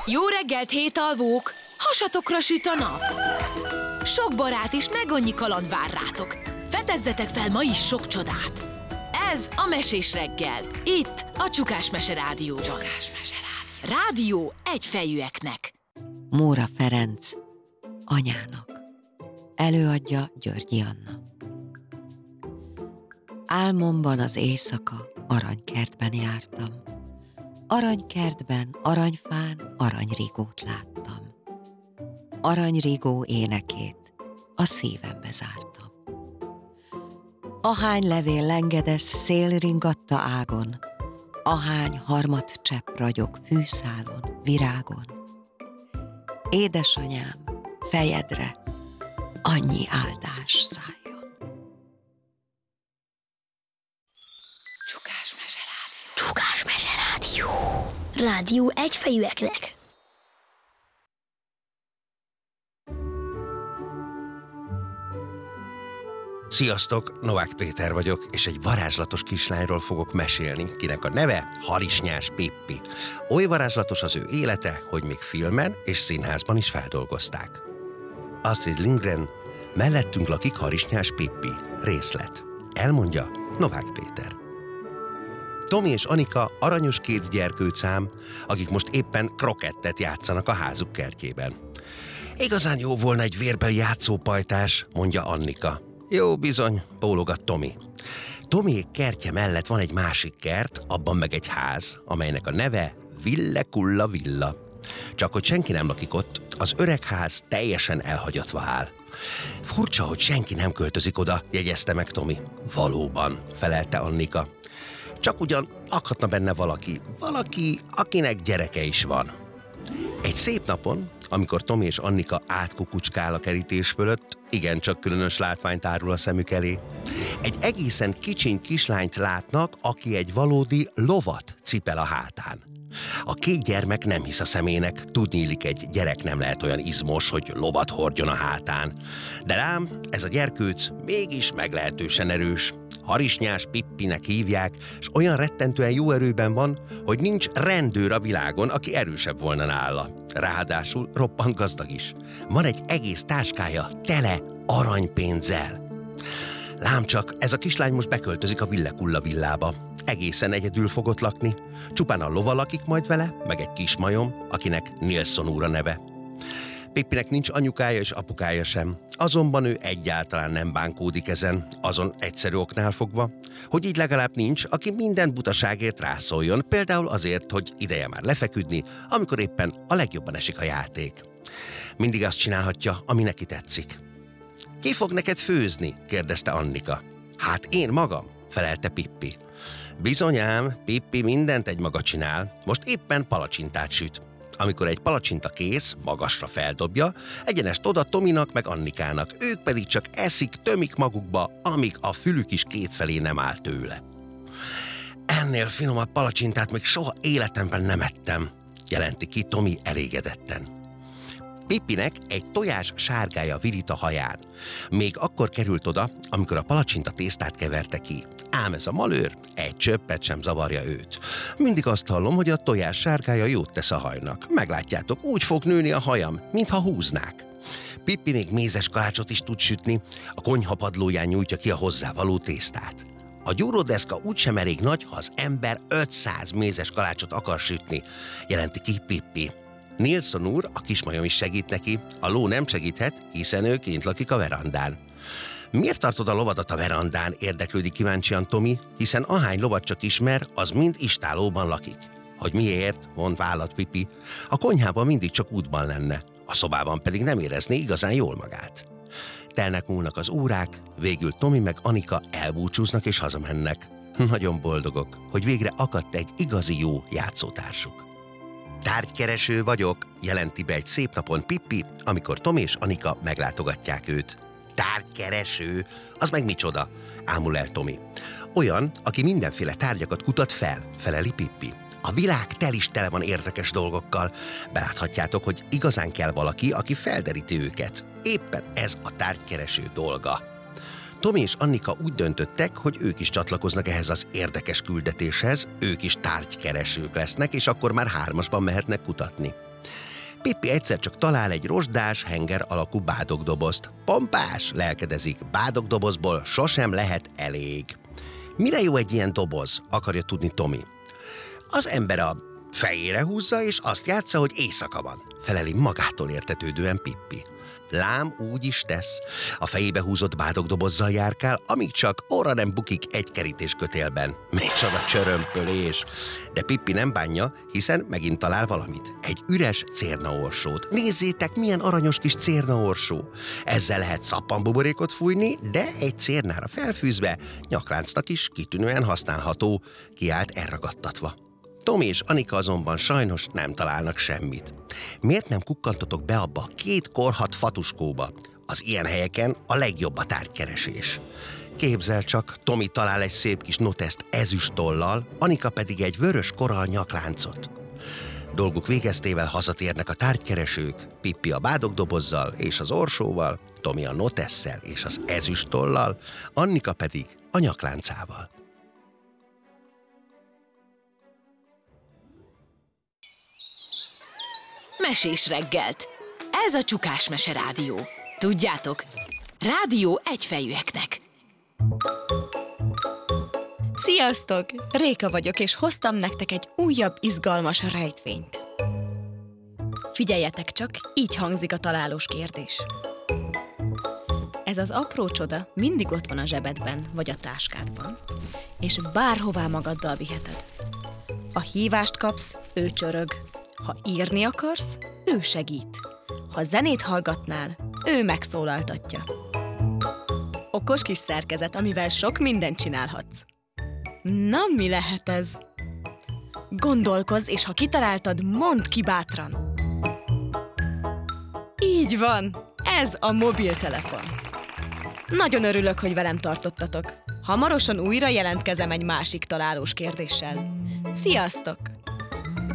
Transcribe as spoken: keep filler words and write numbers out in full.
Jó reggelt, hétalvók! Hasatokra süt a nap! Sok barát és meg annyi kaland vár rátok. Fedezzetek fel ma is sok csodát! Ez a Mesés reggel, itt a Csukás Mese Rádióban. Csukás Mese Rádió. Rádió egyfejűeknek. Móra Ferenc anyának. Előadja Györgyi Anna. Álmomban az éjszaka aranykertben jártam. Aranykertben, aranyfán aranyrigót láttam. Aranyrigó énekét a szívembe zártam. Ahány levél lengedez szél ringatta ágon, ahány harmat csepp ragyog fűszálon, virágon. Édesanyám, fejedre annyi áldás szálljon. Csukás Mese Rádió. Csukás Mese Rádió. Rádió egyfejűeknek. Sziasztok, Novák Péter vagyok, és egy varázslatos kislányról fogok mesélni, kinek a neve Harisnyás Pippi. Oly varázslatos az ő élete, hogy még filmen és színházban is feldolgozták. Astrid Lindgren, mellettünk lakik Harisnyás Pippi. Részlet. Elmondja Novák Péter. Tomi és Anika aranyos két gyerkőcám, akik most éppen krokettet játszanak a házuk kertjében. Igazán jó volna egy vérbeli játszópajtás, mondja Annika. Jó bizony, bólogat Tomi. Tomiék kertje mellett van egy másik kert, abban meg egy ház, amelynek a neve Ville Kulla Villa. Csak hogy senki nem lakik ott, az öreg ház teljesen elhagyatva áll. Furcsa, hogy senki nem költözik oda, jegyezte meg Tomi. Valóban, felelte Annika. Csak ugyan lakhatna benne valaki, valaki, akinek gyereke is van. Egy szép napon, amikor Tomi és Annika átkukucskál a kerítés fölött, igencsak különös látványt árul a szemük elé. Egy egészen kicsiny kislányt látnak, aki egy valódi lovat cipel a hátán. A két gyermek nem hisz a szemének, tudniillik, egy gyerek nem lehet olyan izmos, hogy lovat hordjon a hátán. De lám, ez a gyerkőc mégis meglehetősen erős. Harisnyás Pippinek hívják, és olyan rettentően jó erőben van, hogy nincs rendőr a világon, aki erősebb volna nála. Ráadásul roppant gazdag is. Van egy egész táskája tele aranypénzzel. Lám csak, ez a kislány most beköltözik a Ville Kulla villába. Egészen egyedül fogott lakni. Csupán a lova lakik majd vele, meg egy kis majom, akinek Nilsson úr a neve. Pippinek nincs anyukája és apukája sem, azonban ő egyáltalán nem bánkódik ezen, azon egyszerű oknál fogva, hogy így legalább nincs, aki minden butaságért rászóljon, például azért, hogy ideje már lefeküdni, amikor éppen a legjobban esik a játék. Mindig azt csinálhatja, ami neki tetszik. Ki fog neked főzni? kérdezte Annika. Hát én magam, felelte Pippi. Bizonyám, Pippi mindent egymaga csinál, most éppen palacsintát süt. Amikor egy palacsinta kész, magasra feldobja, egyenest oda Tominak meg Annikának, ők pedig csak eszik, tömik magukba, amíg a fülük is kétfelé nem áll tőle. Ennél finomabb palacsintát még soha életemben nem ettem, jelenti ki Tomi elégedetten. Pippinek egy tojás sárgája virít a haján. Még akkor került oda, amikor a palacsinta tésztát keverte ki. Ám ez a malőr egy csöppet sem zavarja őt. Mindig azt hallom, hogy a tojás sárgája jót tesz a hajnak. Meglátjátok, úgy fog nőni a hajam, mintha húznák. Pippi még mézes kalácsot is tud sütni, a konyha padlóján nyújtja ki a hozzávaló tésztát. A gyúródeszka úgysem elég nagy, ha az ember ötszáz mézes kalácsot akar sütni, jelenti ki Pippi. Nilsson úr, a kismajom is segít neki, a ló nem segíthet, hiszen ő kint lakik a verandán. Miért tartod a lovadat a verandán? Érdeklődik kíváncsian Tomi, hiszen ahány lovat csak ismer, az mind istálóban lakik. Hogy miért? Mond vállat Pippi. A konyhában mindig csak útban lenne, a szobában pedig nem érezné igazán jól magát. Telnek múlnak az órák, végül Tomi meg Anika elbúcsúznak és hazamennek. Nagyon boldogok, hogy végre akadt egy igazi jó játszótársuk. Tárgykereső vagyok, jelenti be egy szép napon Pippi, amikor Tomi és Anika meglátogatják őt. Tárgykereső? Az meg micsoda? Ámul el Tomi. Olyan, aki mindenféle tárgyakat kutat fel, feleli Pippi. A világ tel is tele van érdekes dolgokkal. Beláthatjátok, hogy igazán kell valaki, aki felderíti őket. Éppen ez a tárgykereső dolga. Tomi és Annika úgy döntöttek, hogy ők is csatlakoznak ehhez az érdekes küldetéshez, ők is tárgykeresők lesznek, és akkor már hármasban mehetnek kutatni. Pippi egyszer csak talál egy rozsdás, henger alakú bádogdobozt. Pompás, lelkedezik, bádogdobozból sosem lehet elég. Mire jó egy ilyen doboz, akarja tudni Tomi. Az ember a fejére húzza, és azt játsza, hogy éjszaka van, feleli magától értetődően Pippi. Lám úgy is tesz. A fejébe húzott bádogdobozzal járkál, amíg csak óra nem bukik egy kerítéskötélben. Micsoda csörömpölés! De Pippi nem bánja, hiszen megint talál valamit. Egy üres cérnaorsót. Nézzétek, milyen aranyos kis cérnaorsó! Ezzel lehet szappanbuborékot fújni, de egy cérnára felfűzve nyakláncnak is kitűnően használható, kiállt elragadtatva. Tomi és Anika azonban sajnos nem találnak semmit. Miért nem kukkantotok be abba a két korhadt fatuskóba? Az ilyen helyeken a legjobb a tárgykeresés. Képzel csak, Tomi talál egy szép kis noteszt ezüstollal, Anika pedig egy vörös korall nyakláncot. Dolguk végeztével hazatérnek a tárgykeresők, Pippi a bádogdobozzal és az orsóval, Tomi a notesszel és az ezüstollal, Annika pedig a nyakláncával. Mesés reggelt. Ez a Csukás Mese Rádió. Tudjátok, rádió egyfejűeknek. Sziasztok! Réka vagyok, és hoztam nektek egy újabb izgalmas rejtvényt. Figyeljetek csak, így hangzik a találós kérdés. Ez az apró csoda mindig ott van a zsebedben, vagy a táskádban, és bárhová magaddal viheted. Ha hívást kapsz, ő csörög. Ha írni akarsz, ő segít. Ha zenét hallgatnál, ő megszólaltatja. Okos kis szerkezet, amivel sok mindent csinálhatsz. Na, mi lehet ez? Gondolkozz, és ha kitaláltad, mondd ki bátran. Így van, ez a mobiltelefon. Nagyon örülök, hogy velem tartottatok. Hamarosan újra jelentkezem egy másik találós kérdéssel. Sziasztok!